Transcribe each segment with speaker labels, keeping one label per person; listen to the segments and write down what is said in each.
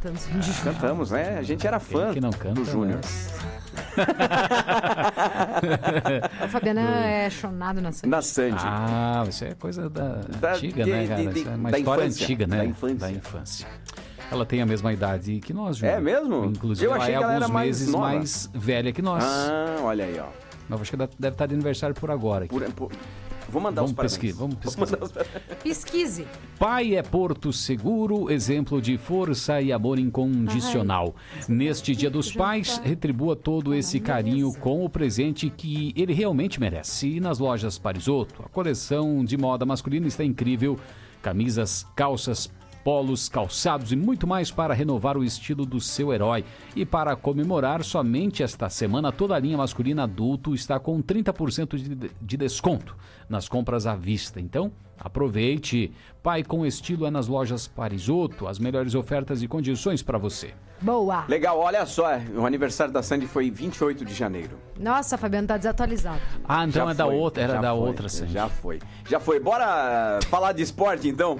Speaker 1: cantando Sandy Júnior.
Speaker 2: Cantamos, né? A gente era fã
Speaker 3: que não canta,
Speaker 2: do Júnior.
Speaker 1: O Fabiano é chonado na Sandy.
Speaker 2: Na Sandy.
Speaker 3: Ah, isso é coisa da antiga, né, cara? Isso é uma
Speaker 2: da
Speaker 3: história
Speaker 2: infância,
Speaker 3: antiga, né?
Speaker 2: da infância.
Speaker 3: Ela tem a mesma idade que nós, Júnior.
Speaker 2: É mesmo?
Speaker 3: Inclusive,
Speaker 2: Eu
Speaker 3: ela
Speaker 2: achei
Speaker 3: é
Speaker 2: que ela
Speaker 3: alguns
Speaker 2: era mais
Speaker 3: meses
Speaker 2: nova.
Speaker 3: mais velha que nós.
Speaker 2: Ah, olha aí, ó.
Speaker 3: Mas acho que deve estar de aniversário por agora. Aqui.
Speaker 2: Vou mandar os parabéns.
Speaker 3: Vamos pesquisar.
Speaker 1: Pesquise.
Speaker 3: Pai é Porto Seguro, exemplo de força e amor incondicional. Neste Dia dos Pais, retribua todo esse carinho com o presente que ele realmente merece. E nas lojas Parisotto, a coleção de moda masculina está incrível. Camisas, calças, polos, calçados e muito mais para renovar o estilo do seu herói. E para comemorar, somente esta semana, toda a linha masculina adulto está com 30% de desconto nas compras à vista. Então, aproveite. Pai com estilo é nas lojas Parisotto. As melhores ofertas e condições para você.
Speaker 1: Boa.
Speaker 2: Legal, olha só, o aniversário da Sandy foi 28 de janeiro.
Speaker 1: Nossa, Fabiano, tá desatualizado.
Speaker 3: Ah, então
Speaker 2: Já
Speaker 3: é da
Speaker 2: foi,
Speaker 3: outra, era
Speaker 2: já
Speaker 3: da
Speaker 2: foi,
Speaker 3: outra, Sandy.
Speaker 2: Já foi. Bora falar de esporte, então?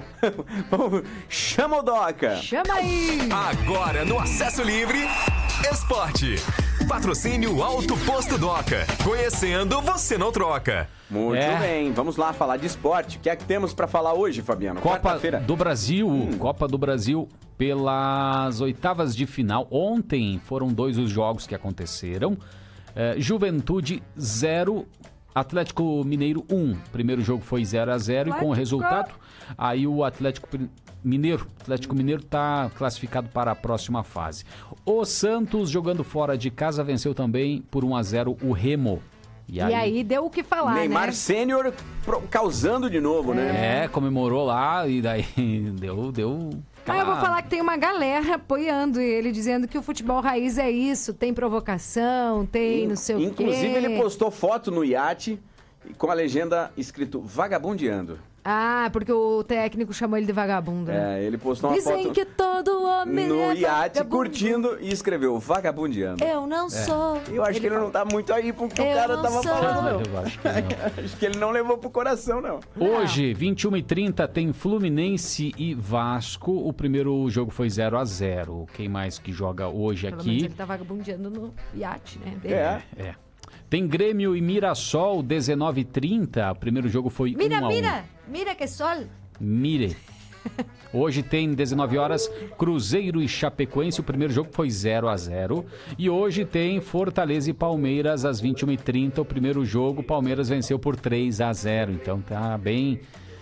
Speaker 2: Chama o Doca.
Speaker 1: Chama aí.
Speaker 4: Agora no Acesso Livre, Esporte. Patrocínio Alto Posto Doca. Conhecendo, você não troca.
Speaker 2: Muito bem, vamos lá falar de esporte. O que é que temos pra falar hoje, Fabiano?
Speaker 3: Copa do Brasil, Copa do Brasil pelas oitavas de final. Ontem foram 2 os jogos que aconteceram. Juventude 0, Atlético Mineiro 1. Primeiro jogo foi 0-0 e com o resultado, aí o Atlético Mineiro está classificado para a próxima fase. O Santos, jogando fora de casa, venceu também por 1-0 o Remo.
Speaker 1: E aí deu o que falar,
Speaker 2: Neymar
Speaker 1: né?
Speaker 2: Sênior causando de novo, né?
Speaker 3: Comemorou lá e daí deu...
Speaker 1: Mas eu vou falar que tem uma galera apoiando ele, dizendo que o futebol raiz é isso, tem provocação, tem não sei o quê.
Speaker 2: Inclusive ele postou foto no iate com a legenda escrito vagabundeando.
Speaker 1: Ah, porque o técnico chamou ele de vagabundo. Né?
Speaker 2: Ele postou uma
Speaker 1: Dizem
Speaker 2: foto
Speaker 1: que todo homem
Speaker 2: no
Speaker 1: é
Speaker 2: iate
Speaker 1: vagabundo.
Speaker 2: curtindo e escreveu vagabundeando.
Speaker 1: Eu não sou.
Speaker 2: Eu acho que ele não tá muito aí pro que o
Speaker 1: Eu
Speaker 2: cara
Speaker 1: não
Speaker 2: tava
Speaker 1: sou.
Speaker 2: falando, não.
Speaker 3: Eu acho que não.
Speaker 2: Acho que ele não levou pro coração, não.
Speaker 3: Hoje, 21h30, tem Fluminense e Vasco. O primeiro jogo foi 0-0. Quem mais que joga hoje
Speaker 1: Pelo menos
Speaker 3: aqui?
Speaker 1: ele tá vagabundeando no iate, né? dele.
Speaker 2: É.
Speaker 3: Tem Grêmio e Mirassol, 19h30. O primeiro jogo foi 1-1.
Speaker 1: Mira que sol.
Speaker 3: Mire. Hoje tem 19 horas, Cruzeiro e Chapecoense. O primeiro jogo foi 0-0. E hoje tem Fortaleza e Palmeiras às 21h30. O primeiro jogo, Palmeiras venceu por 3-0. Então tá bem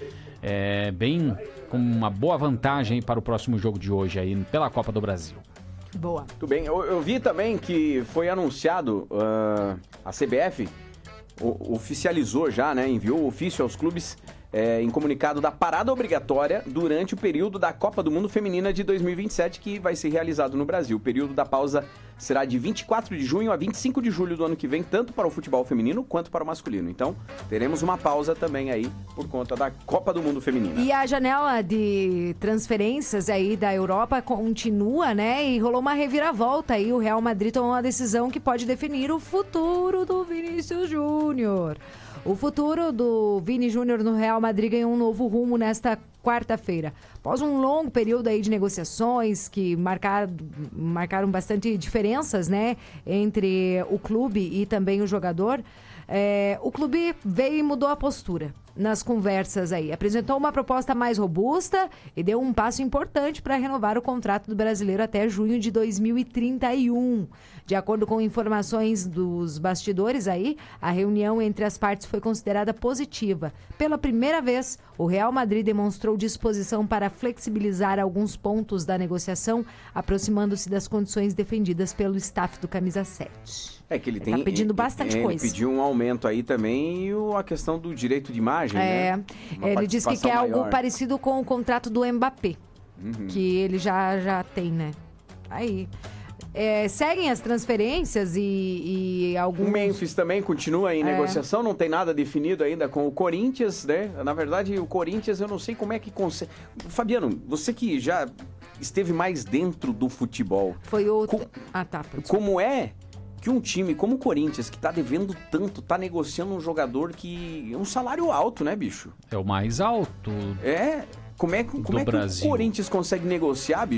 Speaker 3: com uma boa vantagem para o próximo jogo de hoje aí pela Copa do Brasil.
Speaker 1: Boa.
Speaker 2: Tudo bem. Eu vi também que foi anunciado, a CBF oficializou já, né? Enviou o ofício aos clubes em comunicado da parada obrigatória durante o período da Copa do Mundo Feminina de 2027, que vai ser realizado no Brasil. O período da pausa será de 24 de junho a 25 de julho do ano que vem, tanto para o futebol feminino quanto para o masculino. Então, teremos uma pausa também aí por conta da Copa do Mundo Feminina.
Speaker 1: E a janela de transferências aí da Europa continua, né? E rolou uma reviravolta aí. O Real Madrid tomou uma decisão que pode definir o futuro do Vinícius Júnior. O futuro do Vini Júnior no Real Madrid ganhou um novo rumo nesta quarta-feira. Após um longo período aí de negociações que marcaram bastante diferenças, né, entre o clube e também o jogador, o clube veio e mudou a postura nas conversas aí. Apresentou uma proposta mais robusta e deu um passo importante para renovar o contrato do brasileiro até junho de 2031. De acordo com informações dos bastidores aí, a reunião entre as partes foi considerada positiva. Pela primeira vez, o Real Madrid demonstrou disposição para flexibilizar alguns pontos da negociação, aproximando-se das condições defendidas pelo staff do Camisa 7.
Speaker 2: Que ele
Speaker 1: tá pedindo bastante coisa.
Speaker 2: Ele pediu um aumento aí também e a questão do direito de imagem, né?
Speaker 1: Ele disse que quer algo parecido com o contrato do Mbappé, que ele já tem, né? Aí... seguem as transferências e alguns...
Speaker 2: O Memphis também continua em negociação, não tem nada definido ainda com o Corinthians, né? Na verdade, o Corinthians eu não sei como é que consegue... Fabiano, você que já esteve mais dentro do futebol...
Speaker 1: Foi outro...
Speaker 2: Como é que um time como o Corinthians, que tá devendo tanto, tá negociando um jogador que... um salário alto, né, bicho?
Speaker 3: É o mais alto.
Speaker 2: Como é que o Corinthians consegue negociar, bicho?